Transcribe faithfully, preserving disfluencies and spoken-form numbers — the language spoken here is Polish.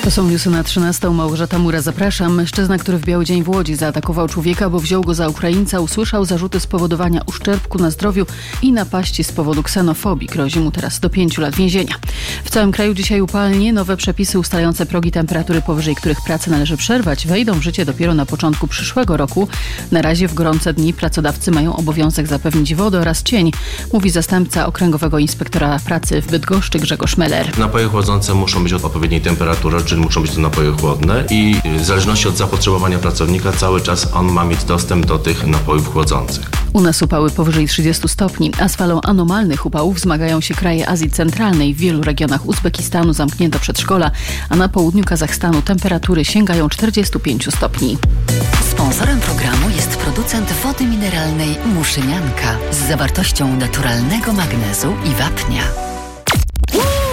To są newsy na trzynastą. Małgorzata Mura, zapraszam. Mężczyzna, który w biały dzień w Łodzi zaatakował człowieka, bo wziął go za Ukraińca, usłyszał zarzuty spowodowania uszczerbku na zdrowiu i napaści z powodu ksenofobii. Grozi mu teraz do pięciu lat więzienia. W całym kraju dzisiaj upalnie. Nowe przepisy ustalające progi temperatury, powyżej których pracę należy przerwać, wejdą w życie dopiero na początku przyszłego roku. Na razie w gorące dni pracodawcy mają obowiązek zapewnić wodę oraz cień, mówi zastępca Okręgowego Inspektora Pracy w Bydgoszczy Grzegorz Meller. Napoje chłodzące muszą być od odpowiedniej temperatury, czyli muszą być to napoje chłodne i w zależności od zapotrzebowania pracownika cały czas on ma mieć dostęp do tych napojów chłodzących. U nas upały powyżej trzydziestu stopni, a z falą anormalnych upałów zmagają się kraje Azji Centralnej. W wielu regionach Uzbekistanu zamknięto przedszkola, a na południu Kazachstanu temperatury sięgają czterdziestu pięciu stopni. Sponsorem programu jest producent wody mineralnej Muszynianka z zawartością naturalnego magnezu i wapnia.